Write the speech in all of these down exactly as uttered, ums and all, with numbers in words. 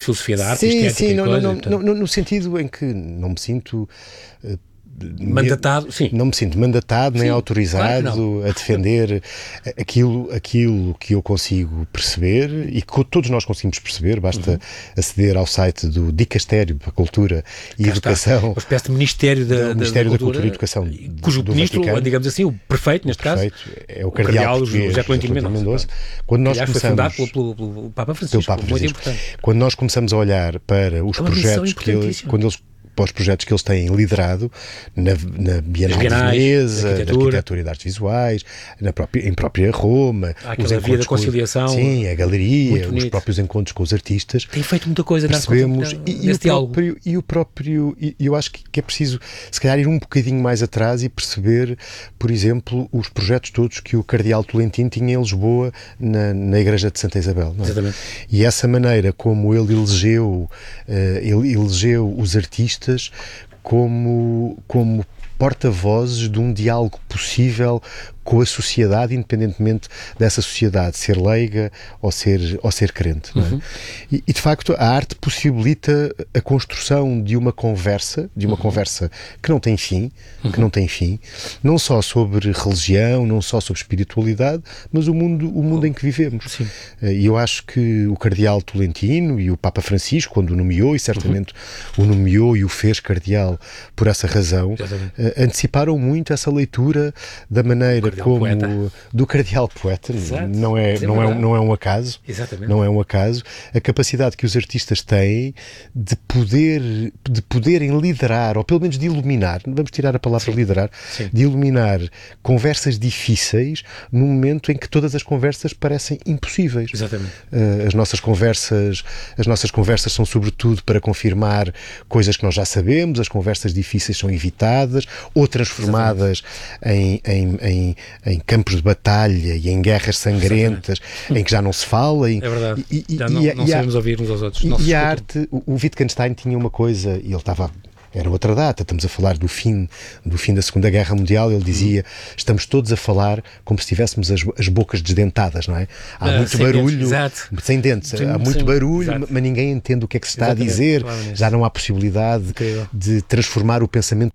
filosofia da arte, sim, estética sim, e não, coisa, não, portanto... não, no, no sentido em que não me sinto... Uh, mandatado, sim. Não me sinto mandatado nem sim, autorizado claro a defender aquilo, aquilo que eu consigo perceber e que todos nós conseguimos perceber, basta uhum. aceder ao site do Dicastério para a Cultura e Cá Educação. Uma espécie de Ministério da, da, Ministério da, da Cultura e Educação, cujo do ministro, Vaticano, digamos assim, o prefeito, neste o prefeito, caso, é o cardeal português José Tolentino Mendonça. Quando nós aliás, começamos, foi fundado pelo, pelo, pelo Papa Francisco, pelo Papa Francisco. Muito importante. Quando nós começamos a olhar para os é projetos que eles, quando eles para os projetos que eles têm liderado na, na Bienal de Veneza, da arquitetura. arquitetura e de artes visuais, na própria, em própria Roma. Há aquela via da conciliação. Com, sim, a galeria, os próprios encontros com os artistas. Tem feito muita coisa percebemos, nesse, e, e, o próprio, e o próprio, e eu acho que, que é preciso, se calhar, ir um bocadinho mais atrás e perceber, por exemplo, os projetos todos que o cardeal Tolentino tinha em Lisboa, na, na Igreja de Santa Isabel. Não é? Exatamente. E essa maneira como ele elegeu, uh, ele elegeu os artistas como, como porta-vozes de um diálogo possível com a sociedade, independentemente dessa sociedade ser leiga ou ser, ou ser crente. Não é? Uhum. e, e, de facto, a arte possibilita a construção de uma conversa, de uma uhum. conversa que não tem fim, uhum. que não tem fim, não só sobre religião, não só sobre espiritualidade, mas o mundo, o mundo em que vivemos. Sim. E eu acho que o cardeal Tolentino e o Papa Francisco, quando o nomeou, e certamente uhum. o nomeou e o fez cardeal por essa razão, uh, anteciparam muito essa leitura da maneira como poeta. do cardeal poeta. Não é, não, é, não é um acaso. Exatamente. Não é um acaso. A capacidade que os artistas têm de poder de poderem liderar, ou pelo menos de iluminar, vamos tirar a palavra Sim. liderar, Sim. de iluminar conversas difíceis num momento em que todas as conversas parecem impossíveis. Exatamente. Uh, as nossas conversas, as nossas conversas são sobretudo para confirmar coisas que nós já sabemos, as conversas difíceis são evitadas ou transformadas em, em, em em campos de batalha e em guerras sangrentas, Exatamente. Em que já não se fala. E, é verdade. E, e, já não, e, não e sabemos a, ouvir uns aos outros. E, e a arte, o, o Wittgenstein tinha uma coisa, e ele estava... Era outra data, estamos a falar do fim, do fim da Segunda Guerra Mundial. Ele dizia, estamos todos a falar como se tivéssemos as, as bocas desdentadas, não é? Há ah, muito barulho, dentes, sem dentes, sim, há muito sim, barulho, exato. Mas ninguém entende o que é que se está Exatamente. a dizer, claro, já não há possibilidade Incrível. De transformar o pensamento.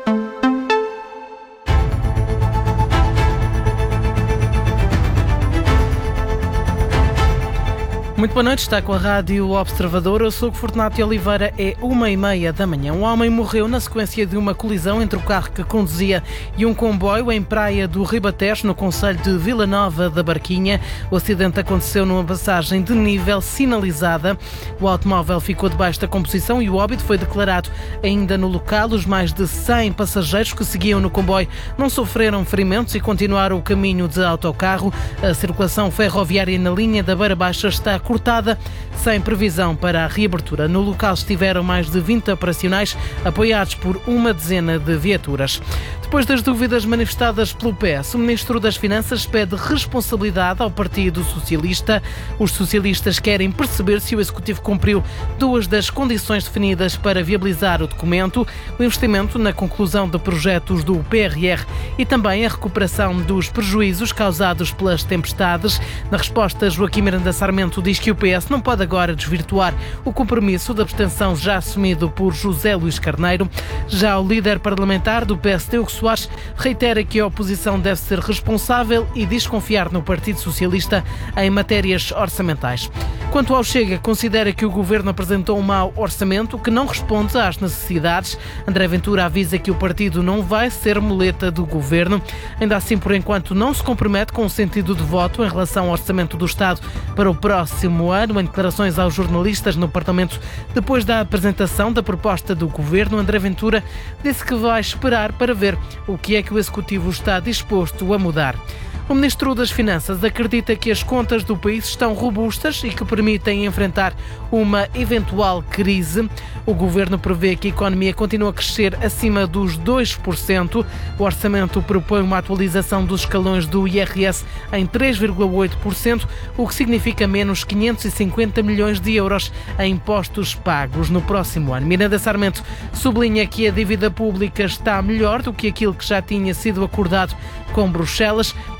Muito boa noite, está com a Rádio Observador. Eu sou o Fortunato Oliveira, é uma e meia da manhã. Um homem morreu na sequência de uma colisão entre o carro que conduzia e um comboio em Praia do Ribatejo, no concelho de Vila Nova da Barquinha. O acidente aconteceu numa passagem de nível sinalizada. O automóvel ficou debaixo da composição e o óbito foi declarado ainda no local. Os mais de cem passageiros que seguiam no comboio não sofreram ferimentos e continuaram o caminho de autocarro. A circulação ferroviária na linha da Beira Baixa está cortada, sem previsão para a reabertura. No local estiveram mais de vinte operacionais, apoiados por uma dezena de viaturas. Depois das dúvidas manifestadas pelo P S, o Ministro das Finanças pede responsabilidade ao Partido Socialista. Os socialistas querem perceber se o Executivo cumpriu duas das condições definidas para viabilizar o documento: o investimento na conclusão de projetos do P R R e também a recuperação dos prejuízos causados pelas tempestades. Na resposta, Joaquim Miranda Sarmento diz que o P S não pode agora desvirtuar o compromisso de abstenção já assumido por José Luís Carneiro. Já o líder parlamentar do P S D, Hugo Soares, reitera que a oposição deve ser responsável e diz confiar no Partido Socialista em matérias orçamentais. Quanto ao Chega, considera que o governo apresentou um mau orçamento que não responde às necessidades. André Ventura avisa que o partido não vai ser muleta do governo. Ainda assim, por enquanto, não se compromete com o sentido de voto em relação ao orçamento do Estado para o próximo ano. Em declarações aos jornalistas no Parlamento, depois da apresentação da proposta do governo, André Ventura disse que vai esperar para ver o que é que o Executivo está disposto a mudar. O Ministro das Finanças acredita que as contas do país estão robustas e que permitem enfrentar uma eventual crise. O Governo prevê que a economia continue a crescer acima dos dois por cento. O orçamento propõe uma atualização dos escalões do I R S em três vírgula oito por cento, o que significa menos quinhentos e cinquenta milhões de euros em impostos pagos no próximo ano. Miranda Sarmento sublinha que a dívida pública está melhor do que aquilo que já tinha sido acordado com Bruxelas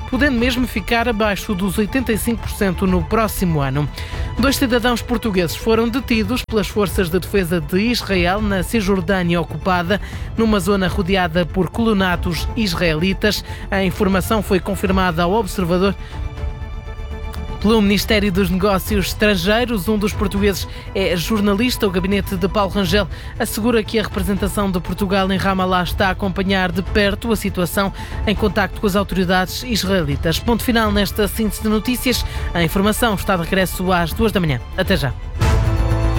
podendo mesmo ficar abaixo dos oitenta e cinco por cento no próximo ano. Dois cidadãos portugueses foram detidos pelas forças de defesa de Israel na Cisjordânia ocupada, numa zona rodeada por colonatos israelitas. A informação foi confirmada ao Observador pelo Ministério dos Negócios Estrangeiros. Um dos portugueses é jornalista. O gabinete de Paulo Rangel assegura que a representação de Portugal em Ramallah está a acompanhar de perto a situação em contacto com as autoridades israelitas. Ponto final nesta síntese de notícias. A informação está de regresso às duas da manhã. Até já.